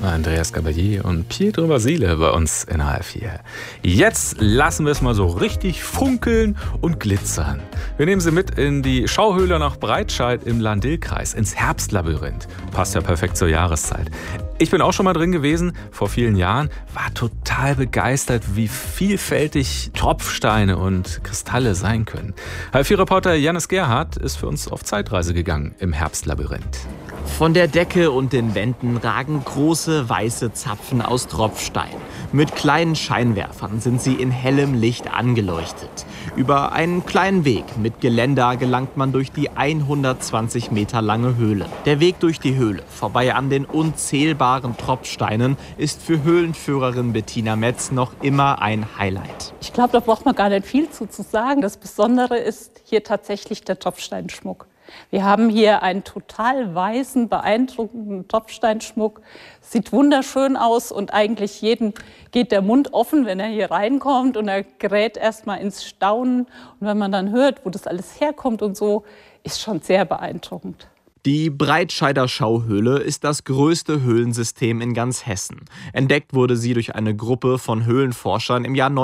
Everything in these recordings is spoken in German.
Andreas Gabalier und Pietro Basile bei uns in HR4. Jetzt lassen wir es mal so richtig funkeln und glitzern. Wir nehmen Sie mit in die Schauhöhle nach Breitscheid im Lahn-Dill-Kreis, ins Herbstlabyrinth. Passt ja perfekt zur Jahreszeit. Ich bin auch schon mal drin gewesen, vor vielen Jahren, war total begeistert, wie vielfältig Tropfsteine und Kristalle sein können. HR4-Reporter Janis Gerhardt ist für uns auf Zeitreise gegangen im Herbstlabyrinth. Von der Decke und den Wänden ragen große weiße Zapfen aus Tropfstein. Mit kleinen Scheinwerfern sind sie in hellem Licht angeleuchtet. Über einen kleinen Weg mit Geländer gelangt man durch die 120 Meter lange Höhle. Der Weg durch die Höhle, vorbei an den unzählbaren Tropfsteinen, ist für Höhlenführerin Bettina Metz noch immer ein Highlight. Ich glaube, da braucht man gar nicht viel zu sagen. Das Besondere ist hier tatsächlich der Tropfsteinschmuck. Wir haben hier einen total weißen, beeindruckenden Tropfsteinschmuck. Sieht wunderschön aus und eigentlich jedem geht der Mund offen, wenn er hier reinkommt und er gerät erstmal ins Staunen. Und wenn man dann hört, wo das alles herkommt und so, ist schon sehr beeindruckend. Die Breitscheider Schauhöhle ist das größte Höhlensystem in ganz Hessen. Entdeckt wurde sie durch eine Gruppe von Höhlenforschern im Jahr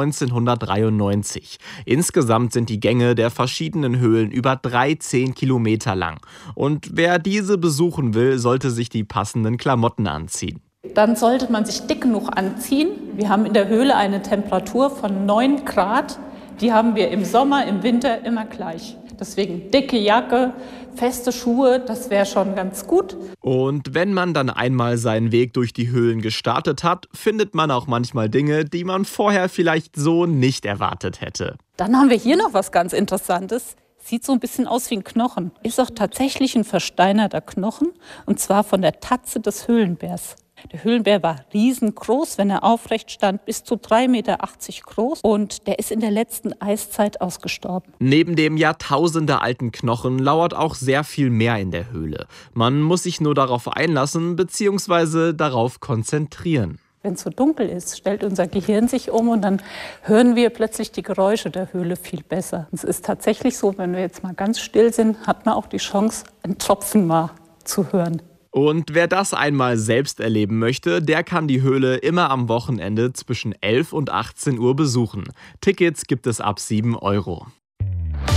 1993. Insgesamt sind die Gänge der verschiedenen Höhlen über 13 Kilometer lang. Und wer diese besuchen will, sollte sich die passenden Klamotten anziehen. Dann sollte man sich dick genug anziehen. Wir haben in der Höhle eine Temperatur von 9 Grad. Die haben wir im Sommer, im Winter immer gleich. Deswegen dicke Jacke, feste Schuhe, das wäre schon ganz gut. Und wenn man dann einmal seinen Weg durch die Höhlen gestartet hat, findet man auch manchmal Dinge, die man vorher vielleicht so nicht erwartet hätte. Dann haben wir hier noch was ganz Interessantes. Sieht so ein bisschen aus wie ein Knochen. Ist auch tatsächlich ein versteinerter Knochen, und zwar von der Tatze des Höhlenbärs. Der Höhlenbär war riesengroß, wenn er aufrecht stand, bis zu 3,80 Meter groß. Und der ist in der letzten Eiszeit ausgestorben. Neben dem jahrtausendealten Knochen lauert auch sehr viel mehr in der Höhle. Man muss sich nur darauf einlassen bzw. darauf konzentrieren. Wenn es so dunkel ist, stellt unser Gehirn sich um und dann hören wir plötzlich die Geräusche der Höhle viel besser. Es ist tatsächlich so, wenn wir jetzt mal ganz still sind, hat man auch die Chance, einen Tropfen mal zu hören. Und wer das einmal selbst erleben möchte, der kann die Höhle immer am Wochenende zwischen 11 und 18 Uhr besuchen. Tickets gibt es ab 7 €.